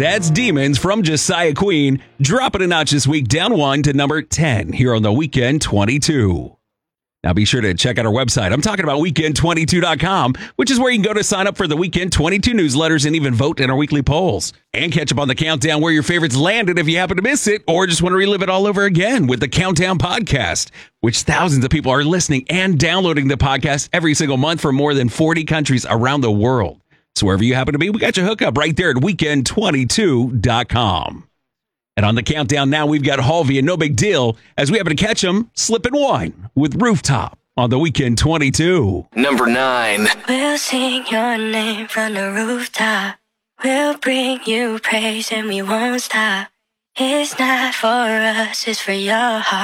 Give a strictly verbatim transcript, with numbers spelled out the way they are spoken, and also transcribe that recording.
That's Demons from Josiah Queen. Dropping a notch this week, down one to number ten here on the Weekend twenty-two. Now be sure to check out our website. I'm talking about weekend twenty-two dot com, which is where you can go to sign up for the Weekend twenty-two newsletters and even vote in our weekly polls. And catch up on the countdown where your favorites landed if you happen to miss it or just want to relive it all over again with the Countdown Podcast, which thousands of people are listening and downloading the podcast every single month from more than forty countries around the world. So wherever you happen to be, we got your hookup right there at weekend twenty-two dot com. And on the countdown now, we've got Halvey and No Big Deal as we happen to catch him slipping wine with Rooftop on the Weekend twenty-two. Number nine. We'll sing your name from the rooftop. We'll bring you praise and we won't stop. It's not for us, it's for your heart.